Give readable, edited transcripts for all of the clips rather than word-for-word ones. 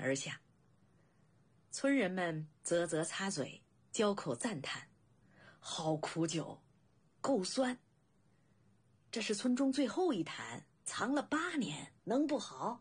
而下。村人们啧啧擦嘴，交口赞叹：好苦酒，够酸。这是村中最后一坛，藏了8年，能不好？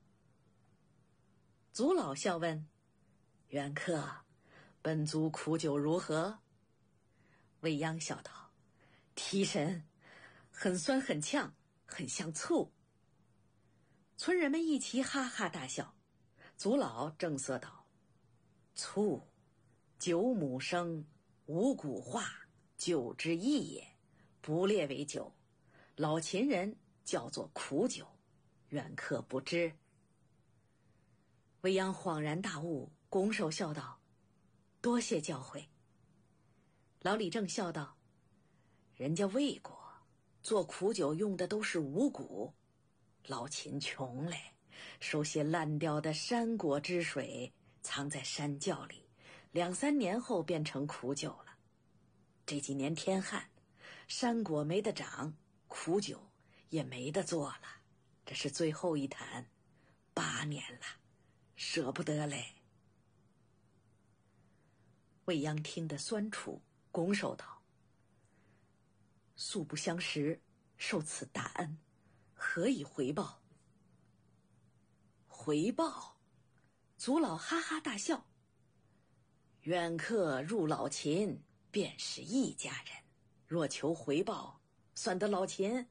族老笑问：远客，本族苦酒如何？未央笑道：提神，很酸很呛，很像醋。村人们一齐哈哈大笑。族老正色道：醋，酒母生，五谷化，酒之意也，不列为酒。老秦人叫做苦酒，远客不知。未央恍然大悟，拱手笑道：多谢教诲。老李正笑道：人家魏国做苦酒用的都是五谷，老秦穷嘞，收些烂掉的山果之水，藏在山窖里，2、3年后变成苦酒了。这几年天旱，山果没得长，苦酒也没得做了，这是最后一坛，8年了，舍不得嘞。未央听得酸楚，拱手道：素不相识，受此大恩，何以回报？回报？族老哈哈大笑：远客入老秦，便是一家人，若求回报，算得老秦？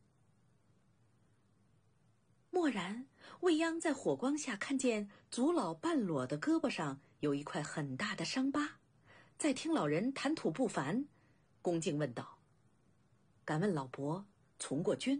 蓦然，未央在火光下看见族老半裸的胳膊上有一块很大的伤疤，再听老人谈吐不凡，恭敬问道：敢问老伯从过军？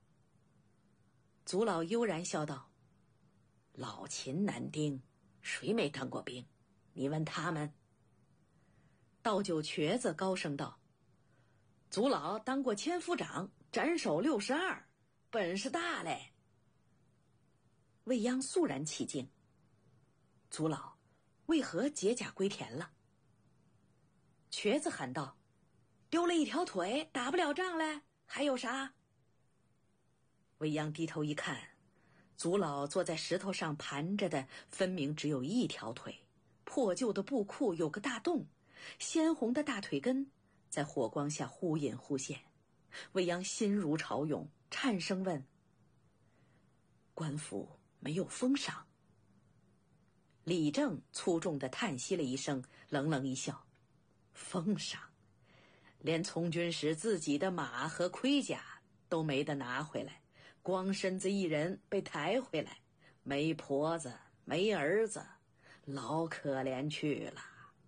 族老悠然笑道：老秦男丁，谁没当过兵？你问他们。倒酒瘸子高声道：族老当过千夫长，斩首62，本事大嘞。未央肃然起敬：族老为何解甲归田了？瘸子喊道：丢了一条腿，打不了仗嘞，还有啥？未央低头一看，族老坐在石头上盘着的分明只有一条腿，破旧的布裤有个大洞，鲜红的大腿根在火光下忽隐忽现。未央心如潮涌，颤声问：官府没有封赏？李正粗重地叹息了一声，冷冷一笑：封赏？连从军时自己的马和盔甲都没得拿回来，光身子一人被抬回来，没婆子没儿子，老可怜去了。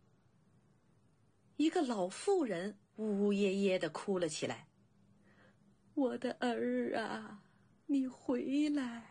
一个老妇人呜呜咽咽地哭了起来：我的儿啊，你回来！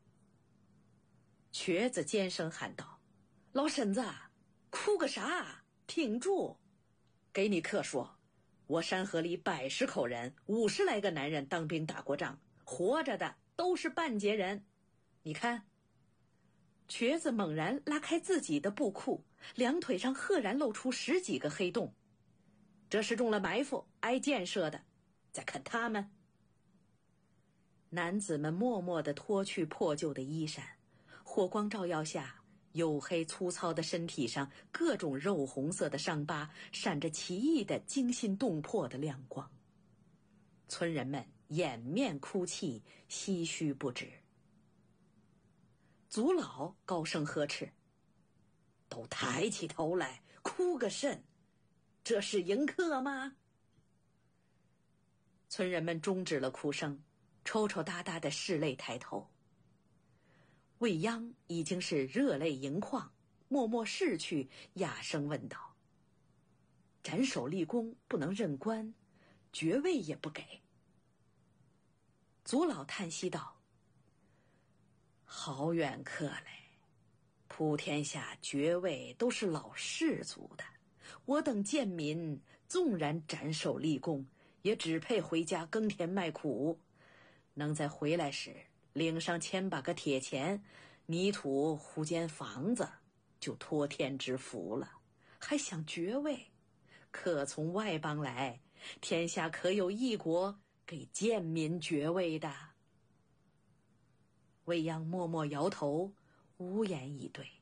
瘸子尖声喊道：老婶子，哭个啥？挺住！给你客说，我山河里110口人，50来个男人当兵打过仗，活着的都是半截人。你看。瘸子猛然拉开自己的布裤，两腿上赫然露出10几个黑洞，这是中了埋伏，挨箭射的。再看他们。男子们默默地脱去破旧的衣衫，火光照耀下，黝黑粗糙的身体上各种肉红色的伤疤闪着奇异的惊心动魄的亮光。村人们掩面哭泣，唏嘘不止。族老高声呵斥：都抬起头来，哭个甚？这是迎客吗？村人们终止了哭声，抽抽搭搭的拭泪抬头。未央已经是热泪盈眶，默默逝去，哑声问道：斩首立功不能任官，爵位也不给。族老叹息道：好远客嘞，普天下爵位都是老士族的，我等贱民纵然斩首立功，也只配回家耕田卖苦，能在回来时领上1000把个铁钱，泥土糊间房子，就托天之福了。还想爵位？客从外邦来，天下可有一国给贱民爵位的？未央默默摇头，无言以对。